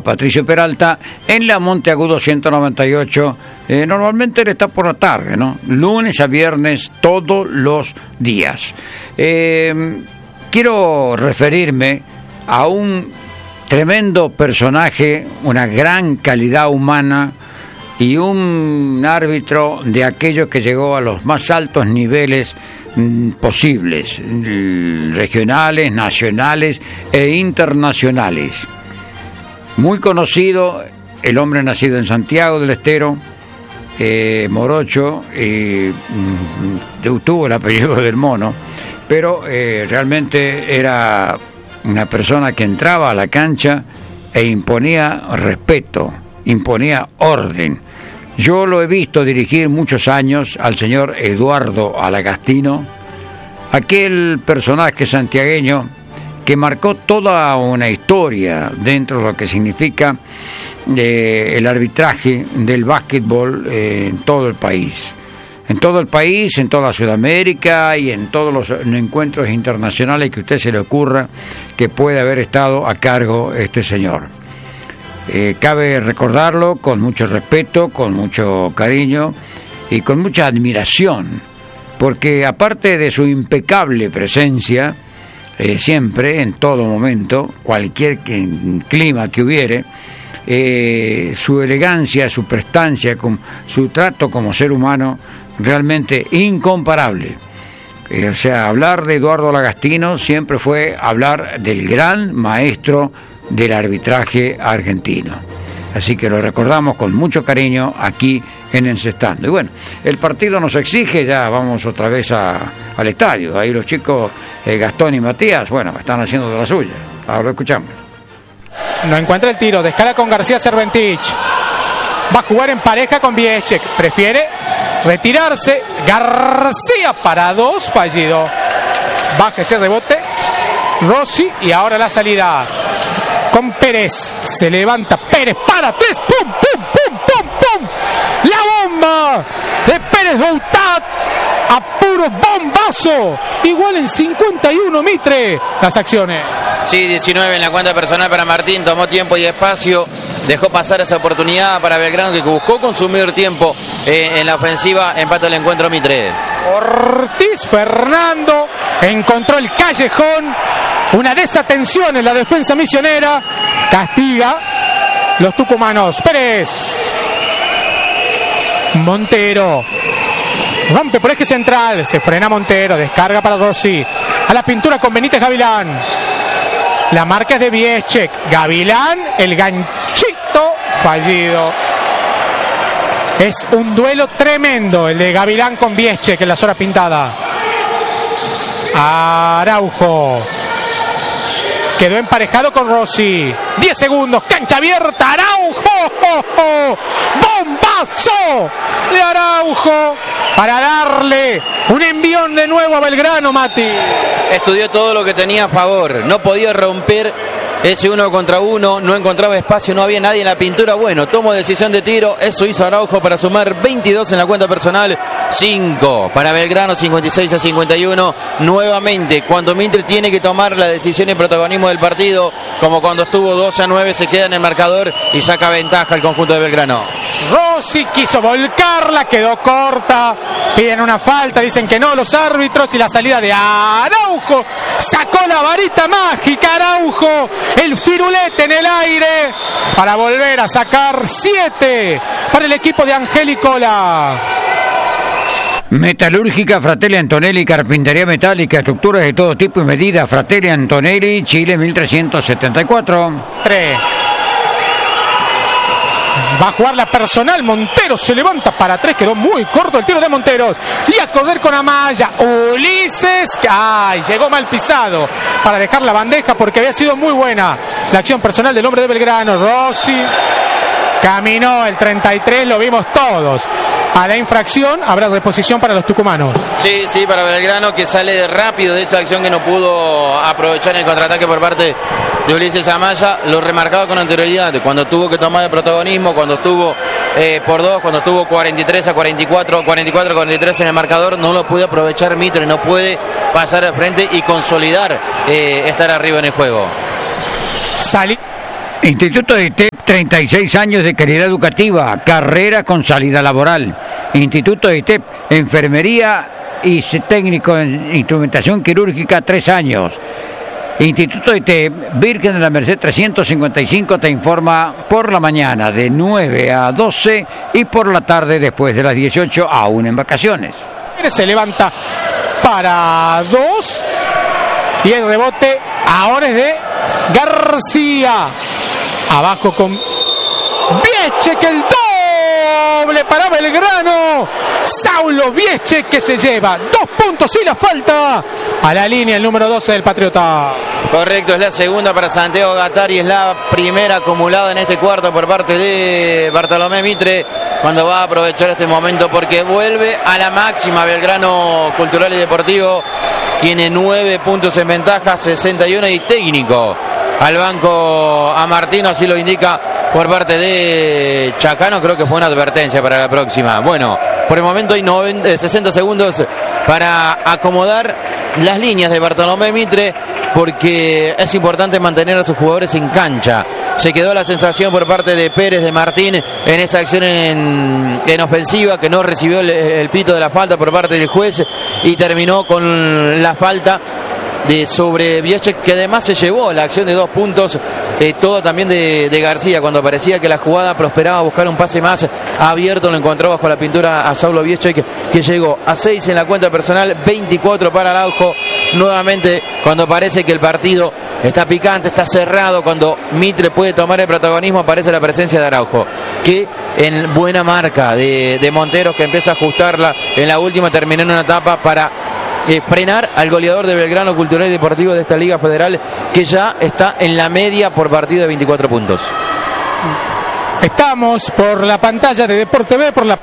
Patricio Peralta en la Monteagudo 198. Normalmente él está por la tarde, ¿no? Lunes a viernes, todos los días. Quiero referirme a un tremendo personaje, una gran calidad humana y un árbitro de aquellos que llegó a los más altos niveles posibles, regionales, nacionales e internacionales. Muy conocido, el hombre nacido en Santiago del Estero, morocho, tuvo el apellido del Mono, pero realmente era una persona que entraba a la cancha e imponía respeto, imponía orden. Yo lo he visto dirigir muchos años al señor Eduardo Alagastino, aquel personaje santiagueño que marcó toda una historia dentro de lo que significa el arbitraje del básquetbol en todo el país. En todo el país, en toda Sudamérica y en todos los encuentros internacionales que a usted se le ocurra que puede haber estado a cargo este señor. Cabe recordarlo con mucho respeto, con mucho cariño y con mucha admiración, porque aparte de su impecable presencia, siempre, en todo momento, cualquier clima que hubiere, su elegancia, su prestancia, su trato como ser humano, realmente incomparable. O sea, hablar de Eduardo Alagastino siempre fue hablar del gran maestro del arbitraje argentino. Así que lo recordamos con mucho cariño aquí en Encestando. Y bueno, el partido nos exige, ya vamos otra vez al estadio. Ahí los chicos Gastón y Matías, bueno, están haciendo de la suya. Ahora lo escuchamos. No encuentra el tiro, descala con García Cerventich. Va a jugar en pareja con Bieszczek. Prefiere retirarse. García para dos, fallido. Baja ese rebote Rossi y ahora la salida con Pérez. Se levanta Pérez para tres. ¡Pum, pum, pum, pum, pum! La bomba de Pérez Boutat a puro bombazo. Igual en 51 Mitre las acciones. Sí, 19 en la cuenta personal para Martín. Tomó tiempo y espacio. Dejó pasar esa oportunidad para Belgrano, que buscó consumir tiempo en la ofensiva. Empata el encuentro Mitre. Ortiz Fernando encontró el callejón. Una desatención en la defensa misionera. Castiga los tucumanos. Pérez. Montero. Rompe por eje central. Se frena Montero. Descarga para Rossi. A la pintura con Benítez Gavilán. La marca es de Bieszczek. Gavilán. El ganchito fallido. Es un duelo tremendo el de Gavilán con Bieszczek en la zona pintada. Araujo. Quedó emparejado con Rossi. 10 segundos. Cancha abierta. Araujo. ¡Bombazo de Araujo! Para darle un envión de nuevo a Belgrano, Mati. Estudió todo lo que tenía a favor. No podía romper ese 1 contra 1. No encontraba espacio. No había nadie en la pintura. Bueno, tomó decisión de tiro. Eso hizo Araujo para sumar 22 en la cuenta personal. 5 para Belgrano, 56-51. Nuevamente, cuando Mitre tiene que tomar la decisión y protagonismo del partido, como cuando estuvo 12-9, se queda en el marcador y saca ventaja el conjunto de Belgrano. Rossi quiso volcarla, quedó corta. Piden una falta, dicen que no los árbitros, y la salida de Araujo. Sacó la varita mágica Araujo. El firulete en el aire para volver a sacar 7 para el equipo de Angelicola. Metalúrgica Fratelli Antonelli, carpintería metálica, estructuras de todo tipo y medida. Fratelli Antonelli, Chile 1374. 3. Va a jugar la personal. Montero se levanta para 3. Quedó muy corto el tiro de Monteros. Y a correr con Amaya. Ulises. ¡Ay! Llegó mal pisado para dejar la bandeja porque había sido muy buena la acción personal del hombre de Belgrano. Rossi. Caminó el 33. Lo vimos todos. A la infracción habrá reposición para los tucumanos. Sí, para Belgrano, que sale rápido de esa acción que no pudo aprovechar el contraataque por parte de Ulises Amaya. Lo remarcaba con anterioridad, cuando tuvo que tomar el protagonismo, cuando estuvo por 2, cuando estuvo 44-43 en el marcador, no lo puede aprovechar Mitre, no puede pasar al frente y consolidar estar arriba en el juego. Instituto de ITEP 36 años de calidad educativa, carrera con salida laboral. Instituto de ITEP, enfermería y técnico en instrumentación quirúrgica, 3 años. Instituto de ITEP, Virgen de la Merced 355, te informa por la mañana de 9 a 12 y por la tarde después de las 18, aún en vacaciones. Se levanta para 2 y el rebote ahora es de García. Abajo con Viescek, el doble para Belgrano. Saulo Viescek que se lleva 2 puntos y la falta a la línea, el número 12 del Patriota. Correcto, es la segunda para Santiago Gattari, es la primera acumulada en este cuarto por parte de Bartolomé Mitre, cuando va a aprovechar este momento porque vuelve a la máxima Belgrano Cultural y Deportivo, tiene 9 puntos en ventaja, 61 y técnico al banco a Martino, así lo indica por parte de Chacano. Creo que fue una advertencia para la próxima. Bueno, por el momento hay 60 segundos para acomodar las líneas de Bartolomé Mitre, porque es importante mantener a sus jugadores en cancha. Se quedó la sensación por parte de Pérez de Martín en esa acción en ofensiva, que no recibió el pito de la falta por parte del juez y terminó con la falta sobre Viescek, que además se llevó la acción de 2 puntos, todo también de García, cuando parecía que la jugada prosperaba a buscar un pase más abierto, lo encontró bajo la pintura a Saulo Viescek, que llegó a 6 en la cuenta personal, 24 para Araujo. Nuevamente, cuando parece que el partido está picante, está cerrado, cuando Mitre puede tomar el protagonismo, aparece la presencia de Araujo, que en buena marca de Monteros, que empieza a ajustarla en la última, terminó en una etapa para frenar al goleador de Belgrano Cultural y Deportivo de esta Liga Federal, que ya está en la media por partido de 24 puntos. Estamos por la pantalla de Deporte B, por la...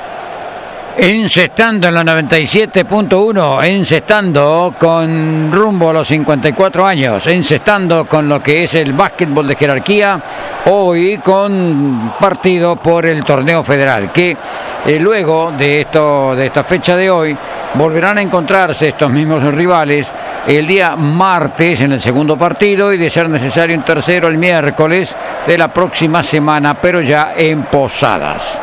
Encestando en la 97.1, encestando con rumbo a los 54 años, encestando con lo que es el básquetbol de jerarquía, hoy con partido por el torneo federal, que luego de esta fecha de hoy volverán a encontrarse estos mismos rivales el día martes en el segundo partido y, de ser necesario, un tercero el miércoles de la próxima semana, pero ya en Posadas.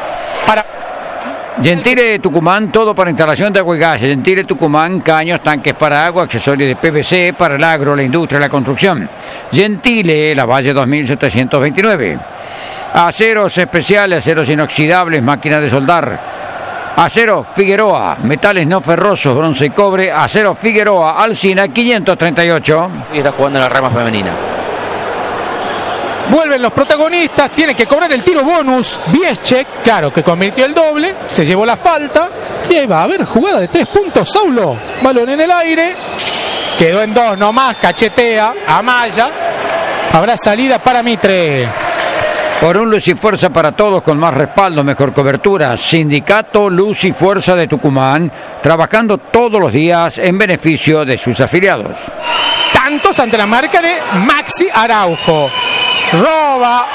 Gentile Tucumán, todo para instalación de agua y gas. Gentile Tucumán, caños, tanques para agua, accesorios de PVC para el agro, la industria y la construcción. Gentile, La Valle 2729. Aceros especiales, aceros inoxidables, máquinas de soldar. Acero Figueroa, metales no ferrosos, bronce y cobre. Acero Figueroa, Alsina 538. Y está jugando en la rama femenina. Vuelven los protagonistas, tiene que cobrar el tiro bonus. Viescek, claro, que convirtió el doble, se llevó la falta. Y ahí va a haber jugada de 3 puntos. Saulo, balón en el aire, quedó en 2 nomás, cachetea, Amaya. Habrá salida para Mitre. Por un Luz y Fuerza para todos, con más respaldo, mejor cobertura. Sindicato Luz y Fuerza de Tucumán, trabajando todos los días en beneficio de sus afiliados. Tantos ante la marca de Maxi Araujo. Roba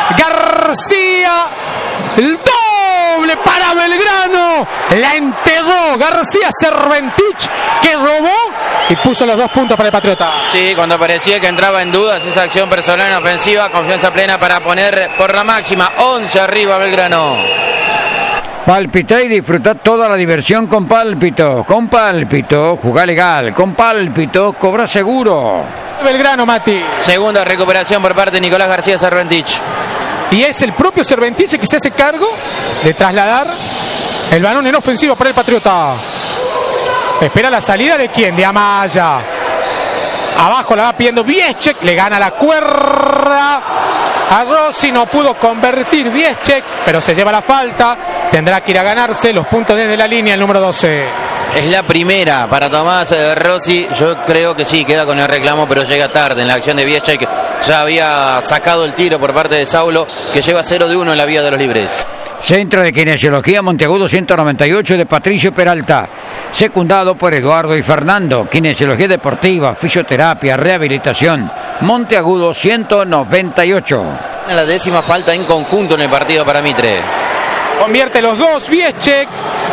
García, el doble para Belgrano, la entregó García Cerventich, que robó y puso los 2 puntos para el Patriota. Sí, cuando parecía que entraba en dudas esa acción personal en ofensiva, confianza plena para poner por la máxima, 11 arriba Belgrano. Palpita y disfruta toda la diversión con Pálpito. Con Pálpito, jugá legal. Con Pálpito, cobra seguro. Belgrano, Mati. Segunda recuperación por parte de Nicolás García Cerventich. Y es el propio Cerventich que se hace cargo de trasladar el balón en ofensivo para el Patriota. Espera la salida de quién, de Amaya. Abajo la va pidiendo Viescek, le gana la cuerda a Rossi, no pudo convertir Viescek, pero se lleva la falta. Tendrá que ir a ganarse los puntos desde la línea el número 12. Es la primera para Tomás Rossi. Yo creo que sí, queda con el reclamo, pero llega tarde en la acción de Viescek. Ya había sacado el tiro por parte de Saulo, que lleva 0 de 1 en la vía de los libres. Centro de Kinesiología Monteagudo 198 de Patricio Peralta, secundado por Eduardo y Fernando. Kinesiología deportiva, fisioterapia, rehabilitación. Monteagudo 198. La 10ª falta en conjunto en el partido para Mitre. Convierte los 2, Viescek.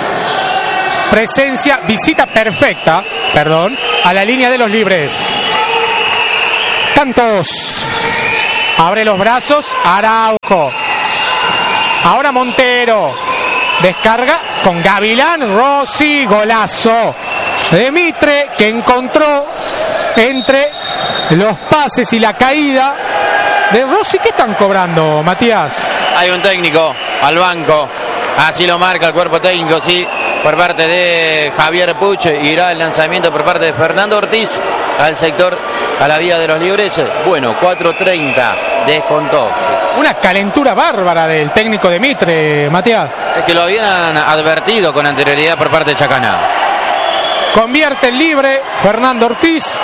Presencia, visita perfecta, a la línea de los libres. Tantos Abre los brazos, Araujo. Ahora Montero. Descarga con Gavilán, Rossi, golazo de Mitre, que encontró entre los pases y la caída de Rossi. ¿Qué están cobrando, Matías? Hay un técnico al banco, así lo marca el cuerpo técnico, sí, por parte de Javier Puch. Irá el lanzamiento por parte de Fernando Ortiz al sector, a la vía de los libres. Bueno, 4:30, descontó. Una calentura bárbara del técnico de Mitre, Matías. Es que lo habían advertido con anterioridad por parte de Chacana. Convierte el libre Fernando Ortiz.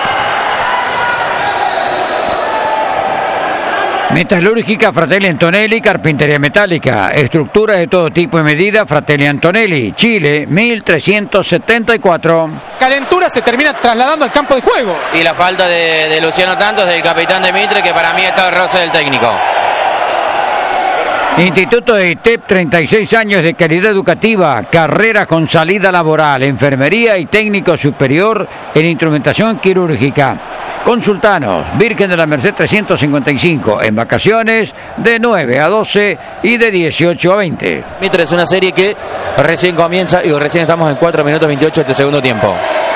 Metalúrgica Fratelli Antonelli, carpintería metálica, estructura de todo tipo y medida, Fratelli Antonelli, Chile, 1374. Calentura se termina trasladando al campo de juego. Y la falta de Luciano Tantos, del capitán de Mitre, que para mí está el roce del técnico. Instituto de ITEP, 36 años de calidad educativa, carrera con salida laboral, enfermería y técnico superior en instrumentación quirúrgica. Consultanos, Virgen de la Merced 355, en vacaciones de 9 a 12 y de 18 a 20. Mitre es una serie que recién comienza y recién estamos en 4 minutos 28 de segundo tiempo.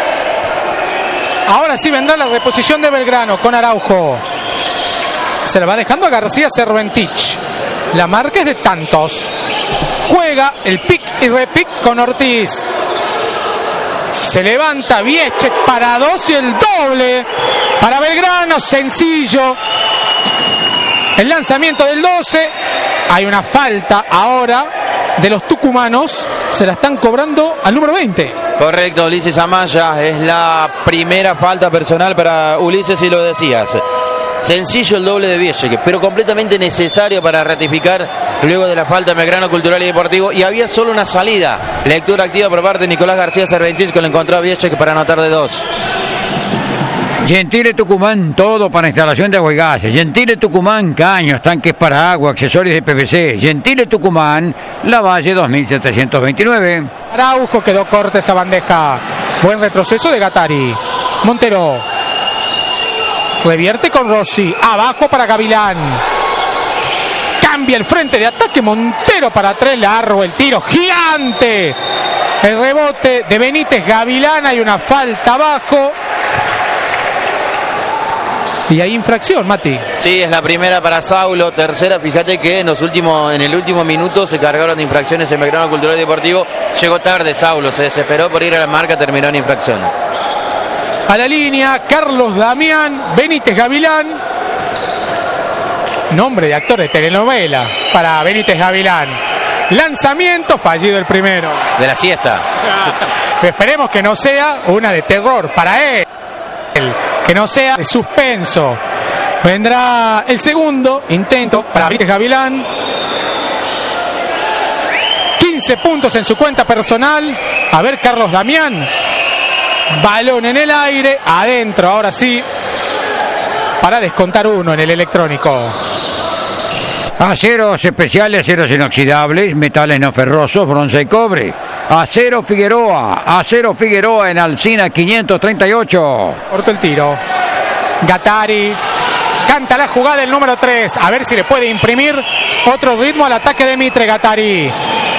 Ahora sí vendrá la reposición de Belgrano con Araujo. Se la va dejando a García Cerventich. La marca es de Tantos. Juega el pick y repick con Ortiz. Se levanta Viesche para 2 y el doble para Belgrano, sencillo. El lanzamiento del 12. Hay una falta ahora de los tucumanos. Se la están cobrando al número 20. Correcto, Ulises Amaya. Es la primera falta personal para Ulises, y lo decías. Sencillo el doble de Viesche, pero completamente necesario para ratificar luego de la falta de Belgrano Cultural y Deportivo. Y había solo una salida. Lectura activa por parte de Nicolás García Cerventich, que lo encontró a Viesche para anotar de 2. Gentile Tucumán, todo para instalación de agua y gas. Gentile Tucumán, caños, tanques para agua, accesorios de PVC. Gentile Tucumán, Lavalle 2729. Araujo quedó corta esa bandeja. Buen retroceso de Gattari. Montero. Revierte con Rossi. Abajo para Gavilán. Cambia el frente de ataque. Montero para 3. Largo el tiro. Gigante. El rebote de Benítez. Gavilán. Hay una falta abajo. Y hay infracción, Mati. Sí, es la primera para Saulo. Tercera, fíjate que en el último minuto se cargaron de infracciones en Belgrano Cultural y Deportivo. Llegó tarde Saulo. Se desesperó por ir a la marca. Terminó en infracción. A la línea, Carlos Damián, Benítez Gavilán. Nombre de actor de telenovela para Benítez Gavilán. Lanzamiento, fallido el primero. De la siesta. Esperemos que no sea una de terror para él. Que no sea de suspenso. Vendrá el segundo intento para Benítez Gavilán. 15 puntos en su cuenta personal. A ver, Carlos Damián. Balón en el aire, adentro, ahora sí, para descontar uno en el electrónico. Aceros especiales, aceros inoxidables, metales no ferrosos, bronce y cobre. Acero Figueroa en Alsina 538. Corto el tiro. Gattari canta la jugada el número 3. A ver si le puede imprimir otro ritmo al ataque de Mitre. Gattari.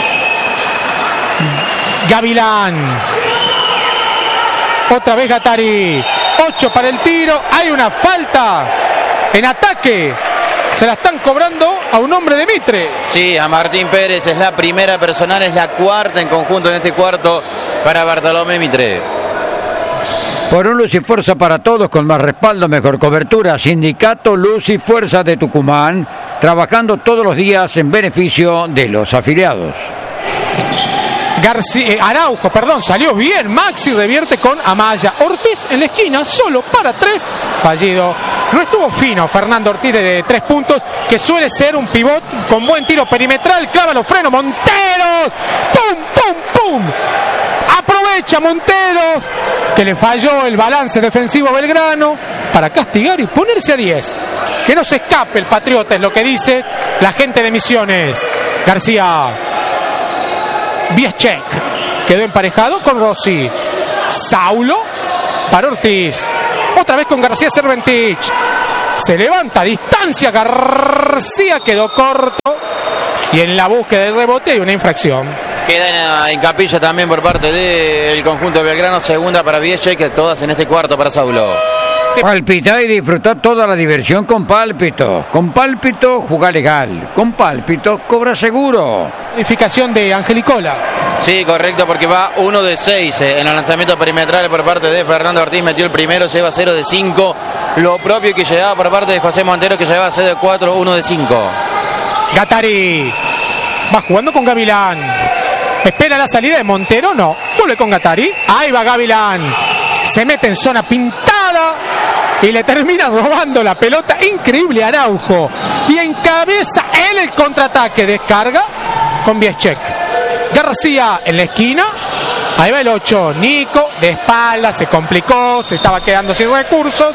Gavilán. Otra vez Gattari. 8 para el tiro. Hay una falta en ataque. Se la están cobrando a un hombre de Mitre. Sí, a Martín Pérez. Es la primera personal, es la cuarta en conjunto en este cuarto para Bartolomé Mitre. Por un Luz y Fuerza para todos, con más respaldo, mejor cobertura. Sindicato Luz y Fuerza de Tucumán, trabajando todos los días en beneficio de los afiliados. Araujo, salió bien. Maxi revierte con Amaya. Ortiz en la esquina, solo para 3. Fallido. No estuvo fino Fernando Ortiz de 3 puntos, que suele ser un pivot con buen tiro perimetral. Clava los frenos. Monteros. ¡Pum, pum, pum! Aprovecha Monteros, que le falló el balance defensivo a Belgrano, para castigar y ponerse a 10. Que no se escape el Patriota, es lo que dice la gente de Misiones. García. Viesche quedó emparejado con Rossi. Saulo para Ortiz. Otra vez con García Cerventich. Se levanta a distancia. García quedó corto. Y en la búsqueda del rebote hay una infracción. Queda en capilla también por parte del conjunto de Belgrano. Segunda para Viesek, todas en este cuarto para Saulo. Palpitar y disfrutar toda la diversión con Pálpito. Con Pálpito, juega legal. Con Pálpito, cobra seguro. Modificación de Angelicola. Sí, correcto, porque va 1 de 6 en el lanzamiento perimetral por parte de Fernando Ortiz. Metió el primero, lleva 0 de 5. Lo propio que llegaba por parte de José Montero, que llevaba 0 de 4, 1 de 5. Gattari va jugando con Gavilán. Espera la salida de Montero, no. Vuelve con Gattari. Ahí va Gavilán. Se mete en zona pintada y le termina robando la pelota. Increíble Araujo. Y encabeza él el contraataque. Descarga con Viesek. García en la esquina. Ahí va el 8. Nico de espalda. Se complicó. Se estaba quedando sin recursos.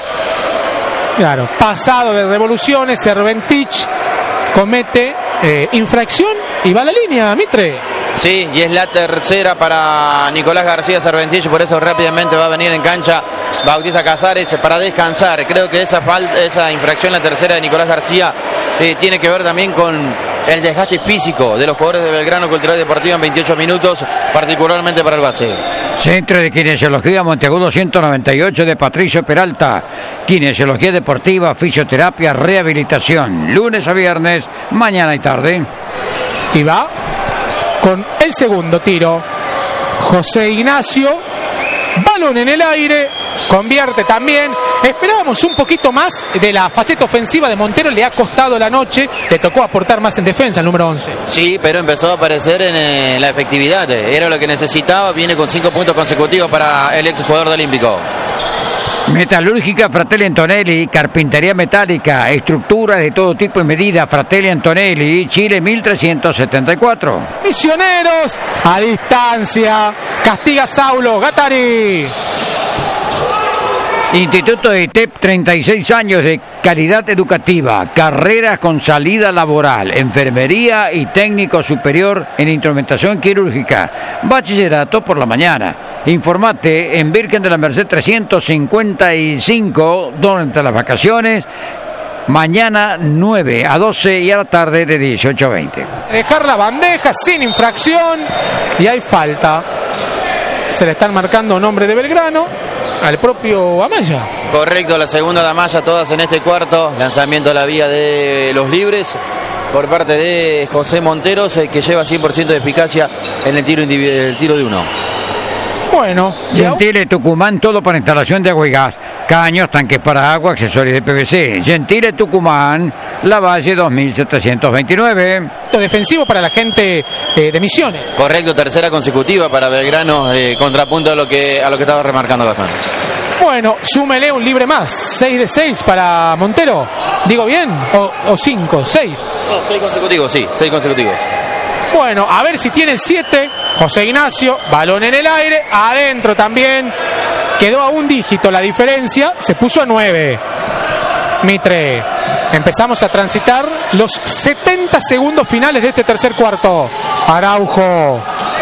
Claro. Pasado de revoluciones. Cerventich comete infracción y va a la línea, Mitre. Sí, y es la tercera para Nicolás García Cerventich, por eso rápidamente va a venir en cancha Bautista Casares para descansar. Creo que esa infracción, la tercera de Nicolás García, tiene que ver también con el desgaste físico de los jugadores de Belgrano Cultural Deportivo en 28 minutos, particularmente para el base. Centro de Kinesiología Monteagudo 198 de Patricio Peralta. Kinesiología deportiva, fisioterapia, rehabilitación. Lunes a viernes, mañana y tarde. Y va con el segundo tiro. José Ignacio. Balón en el aire. Convierte también. Esperábamos un poquito más de la faceta ofensiva de Montero. Le ha costado la noche. Le tocó aportar más en defensa el número 11. Sí, pero empezó a aparecer en la efectividad. Era lo que necesitaba. Viene con 5 puntos consecutivos para el ex jugador de Olímpico. Metalúrgica Fratelli Antonelli, carpintería metálica, estructuras de todo tipo y medida. Fratelli Antonelli, Chile 1374. Misioneros a distancia. Castiga Saulo. Gattari. Instituto de ITEP, 36 años de calidad educativa, carreras con salida laboral, enfermería y técnico superior en instrumentación quirúrgica, bachillerato por la mañana. Informate en Virgen de la Merced 355 durante las vacaciones, mañana 9 a 12 y a la tarde de 18 a 20. Dejar la bandeja sin infracción y hay falta. Se le están marcando nombre de Belgrano al propio Amaya. Correcto, la segunda de Amaya, todas en este cuarto. Lanzamiento a la vía de los libres por parte de José Monteros, que lleva 100% de eficacia en el tiro de uno. Bueno, Gentile Tucumán, todo para instalación de agua y gas, caños, tanques para agua, accesorios de PVC. Gentile Tucumán, La Valle 2729. Defensivo para la gente de Misiones. Correcto, tercera consecutiva para Belgrano, contrapunto a lo que estaba remarcando Gastón. Bueno, súmele un libre más. 6 de 6 para Montero. ¿Digo bien? ¿O 5? ¿6? No, 6 consecutivos, sí, 6 consecutivos. Bueno, a ver si tienen 7. José Ignacio, balón en el aire, adentro también. Quedó a un dígito la diferencia, se puso a 9. Mitre, empezamos a transitar los 70 segundos finales de este tercer cuarto. Araujo.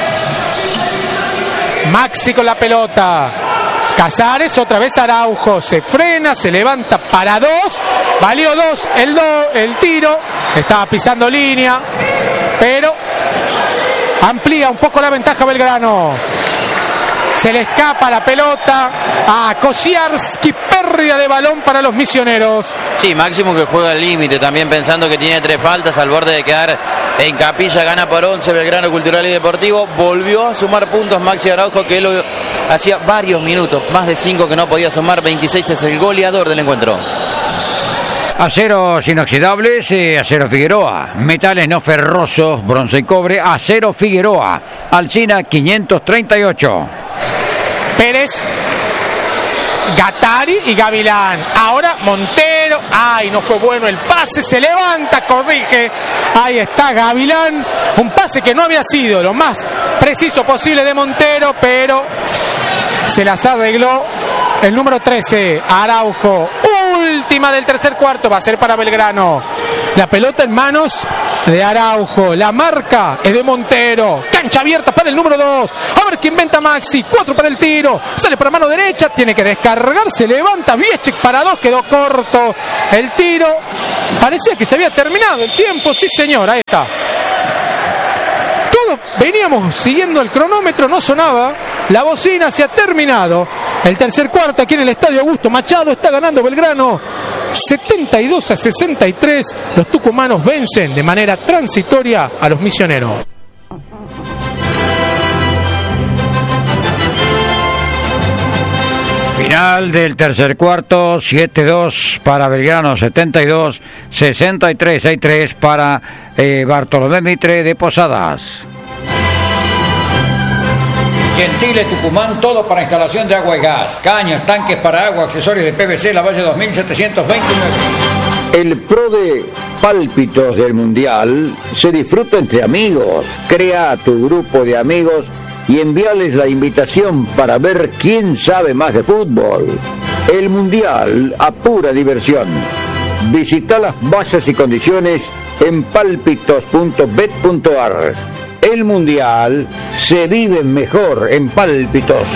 Maxi con la pelota. Casares, otra vez Araujo. Se frena, se levanta para 2. Valió 2 el tiro. Estaba pisando línea. Pero amplía un poco la ventaja Belgrano. Se le escapa la pelota a Kosiarski, pérdida de balón para los misioneros. Sí, Máximo que juega al límite, también pensando que tiene 3 faltas al borde de quedar en capilla. Gana por 11 Belgrano Cultural y Deportivo. Volvió a sumar puntos Maxi Araujo, que lo hacía varios minutos, más de 5 que no podía sumar. 26 es el goleador del encuentro. Aceros inoxidables, Acero Figueroa. Metales no ferrosos, bronce y cobre, Acero Figueroa. Alsina 538. Pérez, Gattari y Gavilán. Ahora Montero. Ay, no fue bueno el pase. Se levanta, corrige. Ahí está Gavilán. Un pase que no había sido lo más preciso posible de Montero, pero se las arregló el número 13, Araujo. Última del tercer cuarto va a ser para Belgrano. La pelota en manos de Araujo. La marca es de Montero. Cancha abierta para el número 2. A ver qué inventa Maxi. 4 para el tiro. Sale para mano derecha. Tiene que descargar. Se levanta. Viechek para 2. Quedó corto el tiro. Parecía que se había terminado el tiempo. Sí, señor. Ahí está. Todos veníamos siguiendo el cronómetro. No sonaba. La bocina se ha terminado. El tercer cuarto aquí en el Estadio Augusto Machado. Está ganando Belgrano 72-63. Los tucumanos vencen de manera transitoria a los misioneros. Final del tercer cuarto, 7-2 para Belgrano, 72, 63-63 para Bartolomé Mitre de Posadas. Gentile Tucumán, todo para instalación de agua y gas, caños, tanques para agua, accesorios de PVC, La Valle 2729. El pro de pálpitos del Mundial se disfruta entre amigos. Crea a tu grupo de amigos y envíales la invitación para ver quién sabe más de fútbol. El Mundial a pura diversión. Visita las bases y condiciones en pálpitos.bet.ar. El Mundial se vive mejor en Pálpitos.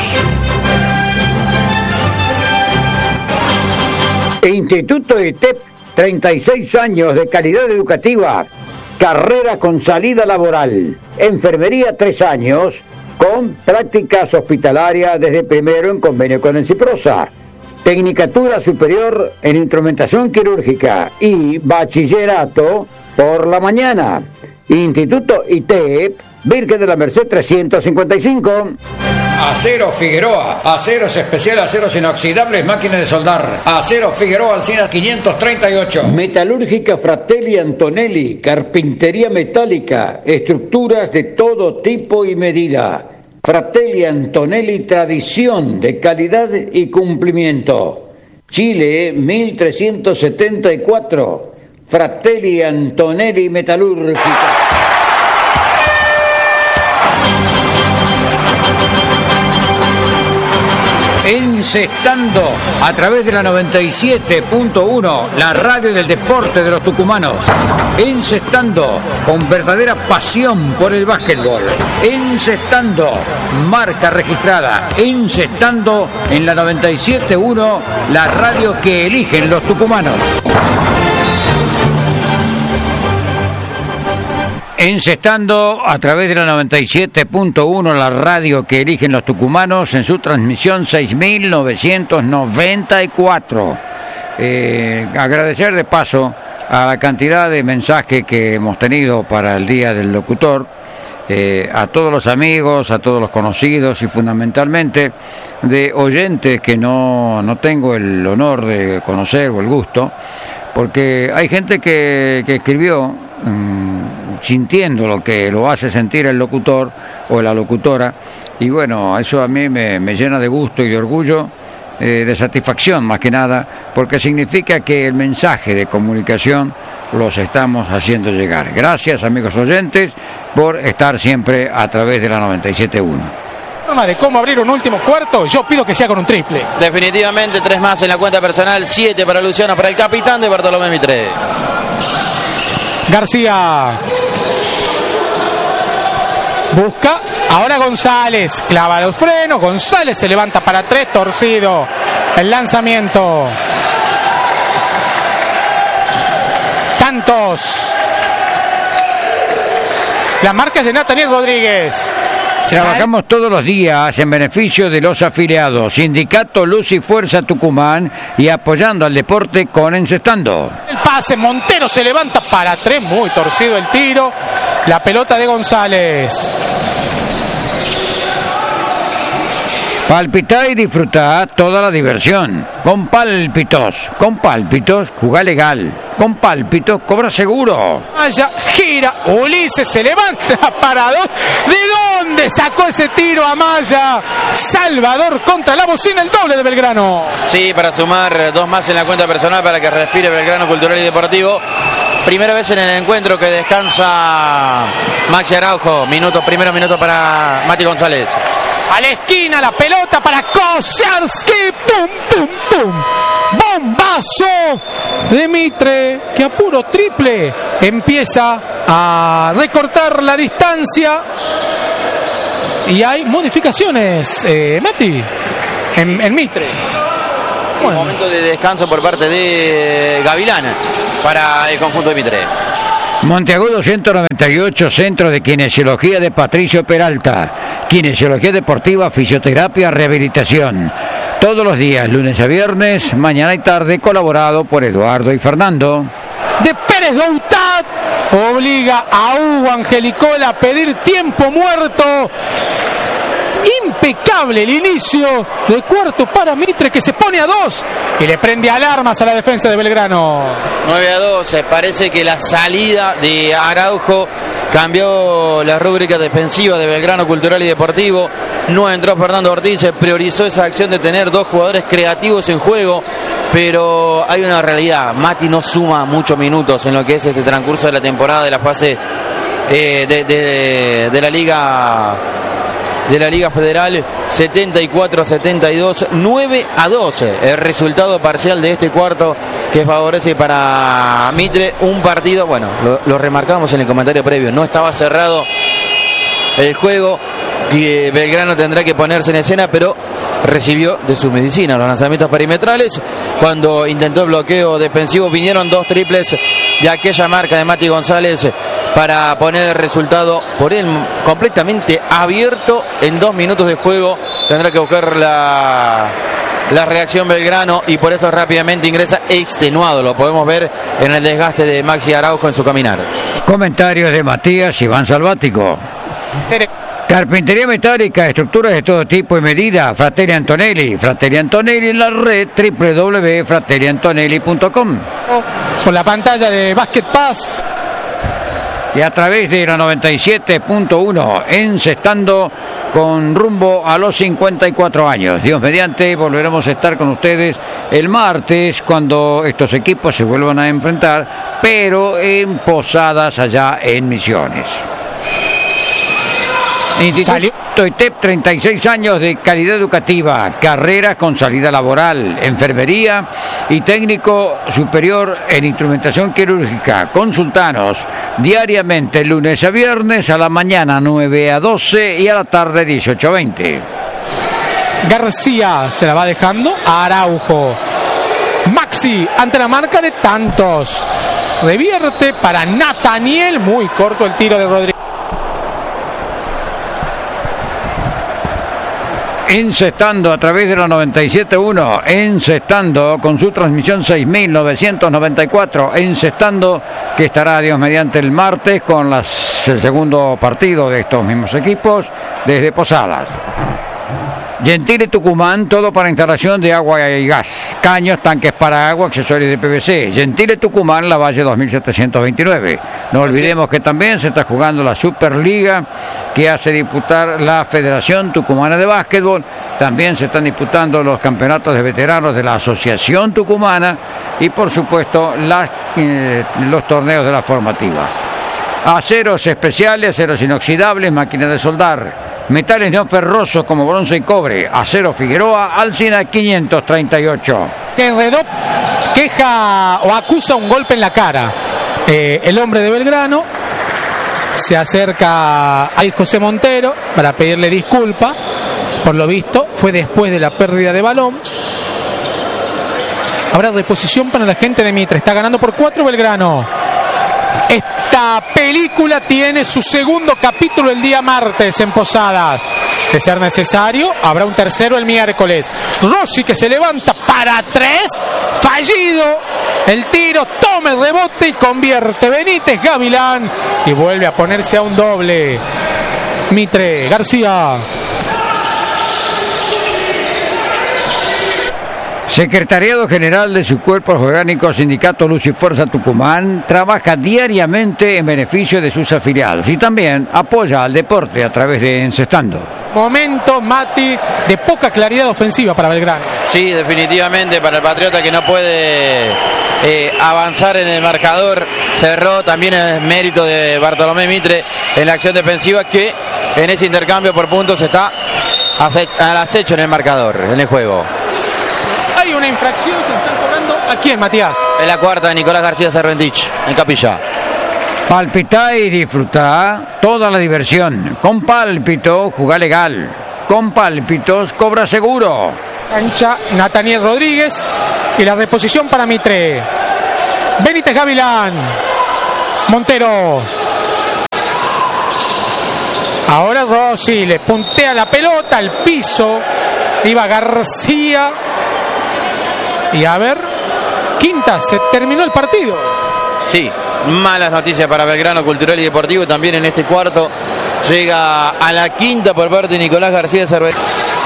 Instituto ITEP, 36 años de calidad educativa, carrera con salida laboral, enfermería 3 años, con prácticas hospitalarias desde primero en convenio con Enciprosa, tecnicatura superior en instrumentación quirúrgica y bachillerato por la mañana. Instituto ITEP, Virgen de la Merced 355. Acero Figueroa, aceros especial, aceros inoxidables, máquinas de soldar. Acero Figueroa, Alcina 538. Metalúrgica Fratelli Antonelli, carpintería metálica, estructuras de todo tipo y medida. Fratelli Antonelli, tradición de calidad y cumplimiento. Chile 1374. Fratelli Antonelli Metalúrgica. Encestando a través de la 97.1, la radio del deporte de los tucumanos. Encestando con verdadera pasión por el básquetbol. Encestando, marca registrada. Encestando en la 97.1, la radio que eligen los tucumanos. Encestando a través de la 97.1, la radio que eligen los tucumanos, en su transmisión 6.994. Agradecer de paso a la cantidad de mensajes que hemos tenido para el Día del Locutor, a todos los amigos, a todos los conocidos y fundamentalmente de oyentes que no tengo el honor de conocer o el gusto, porque hay gente que escribió sintiendo lo que lo hace sentir el locutor o la locutora, y bueno, eso a mí me llena de gusto y de orgullo, de satisfacción más que nada, porque significa que el mensaje de comunicación los estamos haciendo llegar. Gracias, amigos oyentes, por estar siempre a través de la 97.1. De cómo abrir un último cuarto, yo pido que sea con un triple. Definitivamente 3 más en la cuenta personal, 7 para Luciano, para el capitán de Bartolomé Mitre. García busca, ahora González, clava los frenos, González se levanta para 3, torcido el lanzamiento. Cantos. La marca es de Nathaniel Rodríguez. Trabajamos todos los días en beneficio de los afiliados. Sindicato Luz y Fuerza Tucumán y apoyando al deporte con Encestando. El pase, Montero se levanta para 3, muy torcido el tiro. La pelota de González. Palpitá y disfrutá toda la diversión. Con Pálpitos, jugá legal. Con Pálpitos, cobra seguro. Allá gira, Ulises se levanta para 2. ¿De dónde sacó ese tiro Amaya? Salvador contra la bocina, el doble de Belgrano. Sí, para sumar 2 más en la cuenta personal para que respire Belgrano Cultural y Deportivo. Primera vez en el encuentro que descansa Maxi Araujo. Primer minuto para Mati González. A la esquina, la pelota para Kosiarski. ¡Pum, pum, pum! ¡Bombazo! de Mitre, que a puro triple empieza a recortar la distancia. Y hay modificaciones, Mati, en Mitre. Un momento de descanso por parte de Gavilán para el conjunto de Mitre. Monteagudo 198, Centro de Kinesiología de Patricio Peralta. Kinesiología deportiva, fisioterapia, rehabilitación. Todos los días, lunes a viernes, mañana y tarde, colaborado por Eduardo y Fernando. De Pérez Doutat obliga a Hugo Angelicola a pedir tiempo muerto. Impecable el inicio del cuarto para Mitre, que se pone a 2 y le prende alarmas a la defensa de Belgrano. 9-2, parece que la salida de Araujo cambió la rúbrica defensiva de Belgrano Cultural y Deportivo. No entró Fernando Ortiz, se priorizó esa acción de tener dos jugadores creativos en juego, pero hay una realidad: Mati no suma muchos minutos en lo que es este transcurso de la temporada de la fase de la Liga Federal. 74-72, 9-2 el resultado parcial de este cuarto, que favorece para Mitre un partido. Bueno, lo remarcamos en el comentario previo, no estaba cerrado el juego, que Belgrano tendrá que ponerse en escena, pero recibió de su medicina los lanzamientos perimetrales. Cuando intentó el bloqueo defensivo, vinieron dos triples de aquella marca de Mati González para poner el resultado por él completamente abierto en 2 minutos de juego. Tendrá que buscar la reacción Belgrano, y por eso rápidamente ingresa extenuado. Lo podemos ver en el desgaste de Maxi Araujo en su caminar. Comentarios de Matías Iván Salvático. Carpintería metálica, estructuras de todo tipo y medida. Fratelli Antonelli. Fratelli Antonelli en la red www.fratelliantonelli.com. Con la pantalla de Basket Pass. Y a través de la 97.1, encestando con rumbo a los 54 años. Dios mediante, volveremos a estar con ustedes el martes cuando estos equipos se vuelvan a enfrentar, pero en Posadas, allá en Misiones. Instituto ITEP, 36 años de calidad educativa, carreras con salida laboral, enfermería y técnico superior en instrumentación quirúrgica. Consultanos diariamente, lunes a viernes, a la mañana 9 a 12 y a la tarde 18 a 20. García se la va dejando a Araujo. Maxi ante la marca de tantos. Revierte para Nathaniel, muy corto el tiro de Rodríguez. Encestando a través de la 97.1, encestando con su transmisión 6.994, encestando, que estará Dios mediante el martes con el segundo partido de estos mismos equipos desde Posadas. Gentile Tucumán, todo para instalación de agua y gas, caños, tanques para agua, accesorios de PVC. Gentile Tucumán, La Valle 2729. No olvidemos que también se está jugando la Superliga, que hace disputar la Federación Tucumana de Básquetbol. También se están disputando los campeonatos de veteranos de la Asociación Tucumana y, por supuesto, los torneos de las formativas. Aceros especiales, aceros inoxidables, máquinas de soldar, metales no ferrosos como bronce y cobre. Acero Figueroa, Alsina 538. Se enredó, queja o acusa un golpe en la cara. El hombre de Belgrano se acerca a José Montero para pedirle disculpa. Por lo visto, fue después de la pérdida de balón. Habrá reposición para la gente de Mitre. Está ganando por 4 Belgrano. Esta película tiene su segundo capítulo el día martes en Posadas. De ser necesario, habrá un tercero el miércoles. Rossi, que se levanta para 3, fallido el tiro, toma el rebote y convierte. Benítez Gavilán y vuelve a ponerse a un doble. Mitre, García. Secretariado General de sus Cuerpos Orgánicos, Sindicato Luz y Fuerza Tucumán, trabaja diariamente en beneficio de sus afiliados y también apoya al deporte a través de Encestando. Momento, Mati, de poca claridad ofensiva para Belgrano. Sí, definitivamente para el Patriota, que no puede avanzar en el marcador. Cerró, también es mérito de Bartolomé Mitre en la acción defensiva, que en ese intercambio por puntos está al acecho en el marcador, en el juego. Hay una infracción, se están cobrando. ¿A quién, Matías? Es la cuarta de Nicolás García Cerventich, en Capilla. Palpitá y disfrutá toda la diversión. Con Pálpito, jugá legal. Con Pálpitos, cobra seguro. Cancha Nathaniel Rodríguez y la reposición para Mitre. Benítez Gavilán. Montero. Ahora Rossi le puntea la pelota al piso. Iba García. Y a ver, quinta, se terminó el partido. Sí, malas noticias para Belgrano Cultural y Deportivo. También en este cuarto llega a la quinta por parte de Nicolás García Cerventich.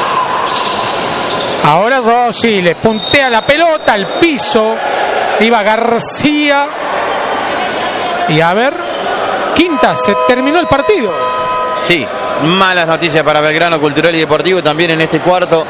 Ahora Rossi le puntea la pelota al piso. Iba García. Y a ver, quinta, se terminó el partido. Sí, malas noticias para Belgrano Cultural y Deportivo. También en este cuarto